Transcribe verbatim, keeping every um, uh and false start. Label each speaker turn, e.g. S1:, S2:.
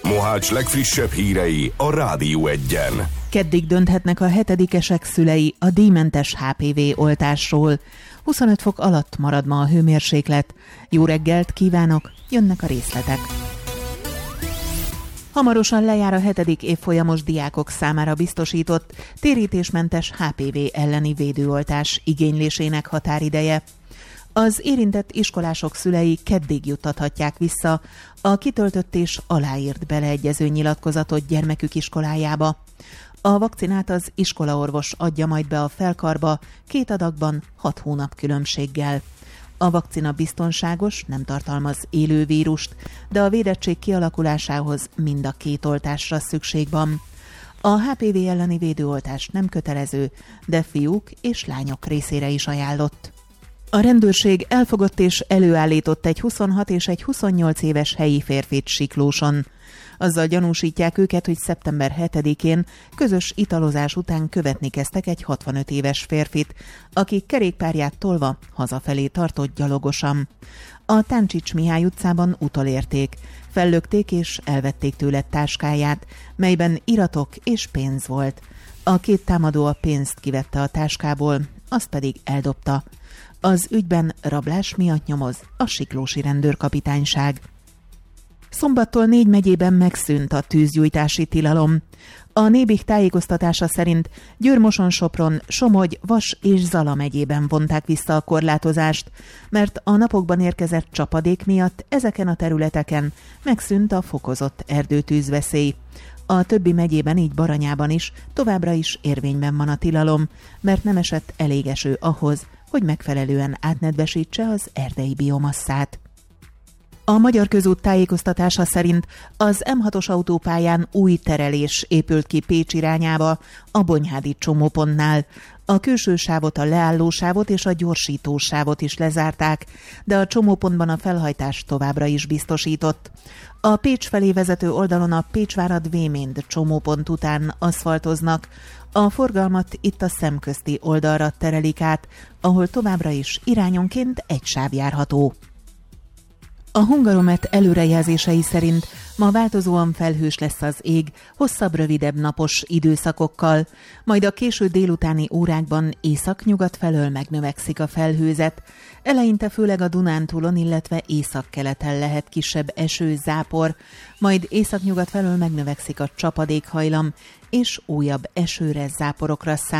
S1: Mohács legfrissebb hírei a Rádió Egyen.
S2: Keddig dönthetnek a hetedikesek szülei a díjmentes há pé vé oltásról. huszonöt fok alatt marad ma a hőmérséklet. Jó reggelt kívánok, jönnek a részletek. Hamarosan lejár a hetedik évfolyamos diákok számára biztosított térítésmentes há pé vé elleni védőoltás igénylésének határideje. Az érintett iskolások szülei keddig juttathatják vissza a kitöltött és aláírt beleegyező nyilatkozatot gyermekük iskolájába. A vakcinát az iskolaorvos adja majd be a felkarba két adagban hat hónap különbséggel. A vakcina biztonságos, nem tartalmaz élő vírust, de a védettség kialakulásához mind a két oltásra szükség van. A há pé vé elleni védőoltás nem kötelező, de fiúk és lányok részére is ajánlott. A rendőrség elfogott és előállított egy huszonhat és egy huszonnyolc éves helyi férfit Siklóson. Azzal gyanúsítják őket, hogy szeptember hetedikén közös italozás után követni kezdtek egy hatvanöt éves férfit, aki kerékpárját tolva hazafelé tartott gyalogosan. A Táncsics Mihály utcában utolérték, fellökték és elvették tőle táskáját, melyben iratok és pénz volt. A két támadó a pénzt kivette a táskából, azt pedig eldobta. Az ügyben rablás miatt nyomoz a siklósi rendőrkapitányság. Szombattól négy megyében megszűnt a tűzgyújtási tilalom. A Nébih tájékoztatása szerint Győr-Moson-Sopron, Somogy, Vas és Zala megyében vonták vissza a korlátozást, mert a napokban érkezett csapadék miatt ezeken a területeken megszűnt a fokozott erdőtűzveszély. A többi megyében, így Baranyában is továbbra is érvényben van a tilalom, mert nem esett elég eső ahhoz, hogy megfelelően átnedvesítse az erdei biomasszát. A Magyar Közút tájékoztatása szerint az em hatos autópályán új terelés épült ki Pécs irányába, a Bonyhádi csomópontnál. A külső sávot, a leállósávot és a gyorsítósávot is lezárták, de a csomópontban a felhajtás továbbra is biztosított. A Pécs felé vezető oldalon a Pécsvárad-Véménd csomópont után aszfaltoznak, a forgalmat itt a szemközti oldalra terelik át, ahol továbbra is irányonként egy sáv járható. A Hungaromet előrejelzései szerint ma változóan felhős lesz az ég, hosszabb, rövidebb napos időszakokkal, majd a késő délutáni órákban észak-nyugat felől megnövekszik a felhőzet. Eleinte főleg a Dunántúlon, illetve északkeleten lehet kisebb eső, zápor, majd észak-nyugat felől megnövekszik a csapadékhajlam, és újabb esőre, záporokra számít.